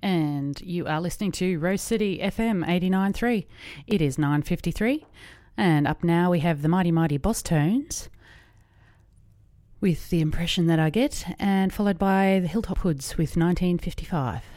and you are listening to Rose City FM 89.3. It is 9:53, and up now we have the Mighty Mighty Boss Tones with The Impression That I Get, and followed by the Hilltop Hoods with 1955.